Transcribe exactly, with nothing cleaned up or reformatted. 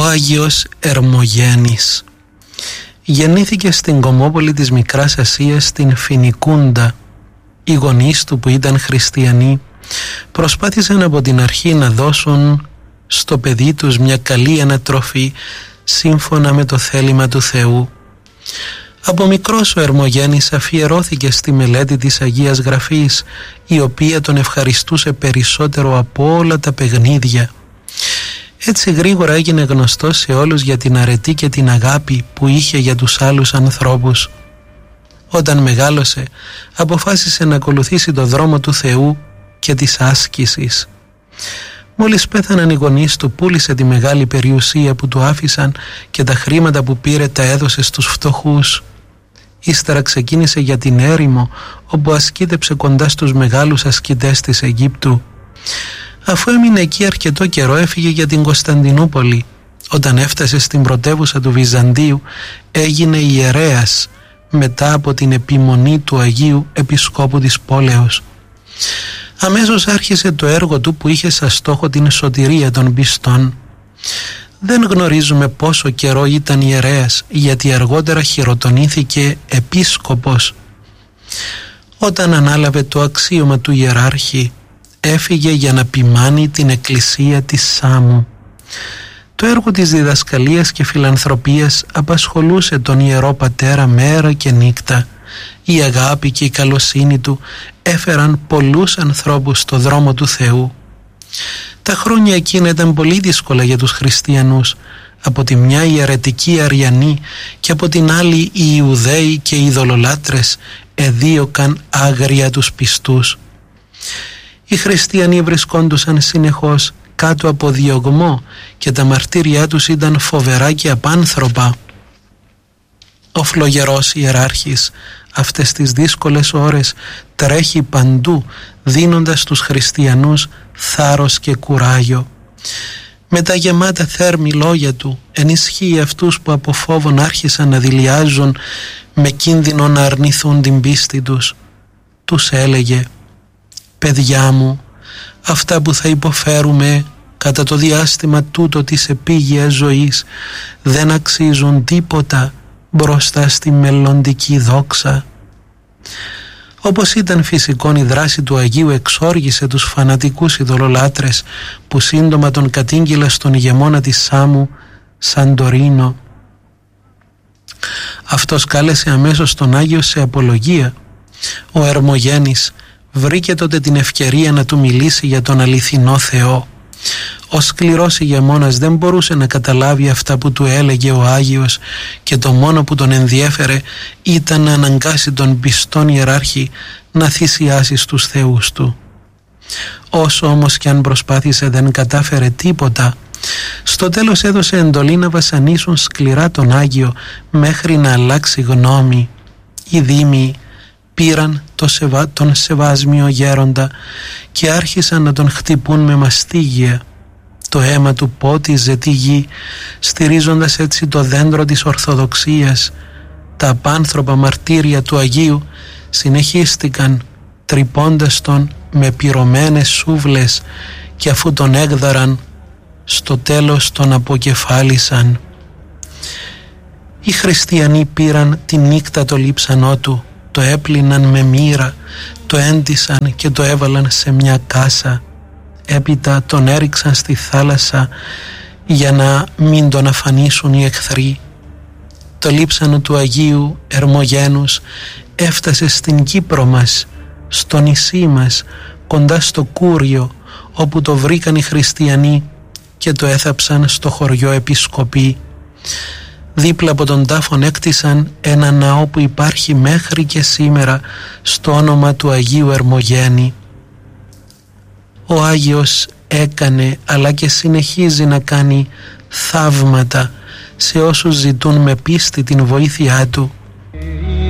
Άγιος Ερμογένης γεννήθηκε στην Κομόπολη της Μικράς Ασίας, στην Φινικούντα. Οι γονείς του, που ήταν χριστιανοί, προσπάθησαν από την αρχή να δώσουν στο παιδί τους μια καλή ανατροφή σύμφωνα με το θέλημα του Θεού. Από μικρός ο Ερμογένης αφιερώθηκε στη μελέτη της Αγίας Γραφής, η οποία τον ευχαριστούσε περισσότερο από όλα τα παιχνίδια. Έτσι γρήγορα έγινε γνωστός σε όλους για την αρετή και την αγάπη που είχε για τους άλλους ανθρώπους. Όταν μεγάλωσε, αποφάσισε να ακολουθήσει το δρόμο του Θεού και της άσκησης. Μόλις πέθαναν οι γονείς του, πούλησε τη μεγάλη περιουσία που του άφησαν και τα χρήματα που πήρε τα έδωσε στους φτωχούς. Ύστερα ξεκίνησε για την έρημο, όπου ασκήτεψε κοντά στους μεγάλους ασκητές της Αιγύπτου. Αφού έμεινε εκεί αρκετό καιρό, έφυγε για την Κωνσταντινούπολη. Όταν έφτασε στην πρωτεύουσα του Βυζαντίου, έγινε ιερέας μετά από την επιμονή του Αγίου Επισκόπου της πόλεως. Αμέσως άρχισε το έργο του που είχε σαν στόχο την σωτηρία των πιστών. Δεν γνωρίζουμε πόσο καιρό ήταν ιερέας, γιατί αργότερα χειροτονήθηκε επίσκοπος. Όταν ανάλαβε το αξίωμα του ιεράρχη, έφυγε για να ποιμάνει την εκκλησία της Σάμου. Το έργο της διδασκαλίας και φιλανθρωπίας απασχολούσε τον Ιερό Πατέρα μέρα και νύχτα. Η αγάπη και η καλοσύνη του έφεραν πολλούς ανθρώπους στο δρόμο του Θεού. Τα χρόνια εκείνα ήταν πολύ δύσκολα για τους χριστιανούς. Από τη μια οι αιρετικοί Αριανοί και από την άλλη οι Ιουδαίοι και οι ειδωλολάτρες εδίωκαν άγρια τους πιστούς. Οι χριστιανοί βρισκόντουσαν συνεχώς κάτω από διωγμό και τα μαρτύρια τους ήταν φοβερά και απάνθρωπα. Ο φλογερός ιεράρχης αυτές τις δύσκολες ώρες τρέχει παντού, δίνοντας στους χριστιανούς θάρρος και κουράγιο. Με τα γεμάτα θέρμη λόγια του ενισχύει αυτούς που από φόβον άρχισαν να δειλιάζουν με κίνδυνο να αρνηθούν την πίστη τους. Τους έλεγε: «Παιδιά μου, αυτά που θα υποφέρουμε κατά το διάστημα τούτο της επίγειας ζωής δεν αξίζουν τίποτα μπροστά στη μελλοντική δόξα». Όπως ήταν φυσικόν, η δράση του Αγίου εξόργησε τους φανατικούς ειδωλολάτρες που σύντομα τον κατήγγειλαν στον ηγεμόνα της Σάμου, Σαντορίνο. Αυτός κάλεσε αμέσως τον Άγιο σε απολογία. Ο Ερμογένης βρήκε τότε την ευκαιρία να του μιλήσει για τον αληθινό Θεό. Ο σκληρός ηγεμόνας δεν μπορούσε να καταλάβει αυτά που του έλεγε ο Άγιος και το μόνο που τον ενδιέφερε ήταν να αναγκάσει τον πιστόν ιεράρχη να θυσιάσει στους θεούς του. Όσο όμως κι αν προσπάθησε δεν κατάφερε τίποτα. Στο τέλος έδωσε εντολή να βασανίσουν σκληρά τον Άγιο μέχρι να αλλάξει γνώμη. Οι δήμοι πήραν το σεβα... τον σεβάσμιο γέροντα και άρχισαν να τον χτυπούν με μαστίγια. Το αίμα του πότιζε τη γη, στηρίζοντας έτσι το δέντρο της Ορθοδοξίας. Τα απάνθρωπα μαρτύρια του Αγίου συνεχίστηκαν, τρυπώντας τον με πυρωμένες σούβλες, και αφού τον έγδαραν, στο τέλος τον αποκεφάλισαν. Οι χριστιανοί πήραν τη νύχτα το λείψανό του, το έπλυναν με μοίρα, το έντυσαν και το έβαλαν σε μια κάσα. Έπειτα τον έριξαν στη θάλασσα για να μην τον αφανίσουν οι εχθροί. Το λείψανο του Αγίου Ερμογένους έφτασε στην Κύπρο μας, στο νησί μας, κοντά στο Κούριο, όπου το βρήκαν οι χριστιανοί και το έθαψαν στο χωριό Επισκοπή. Δίπλα από τον τάφον έκτισαν ένα ναό που υπάρχει μέχρι και σήμερα στο όνομα του Αγίου Ερμογένη. Ο Άγιος έκανε αλλά και συνεχίζει να κάνει θαύματα σε όσους ζητούν με πίστη την βοήθειά του.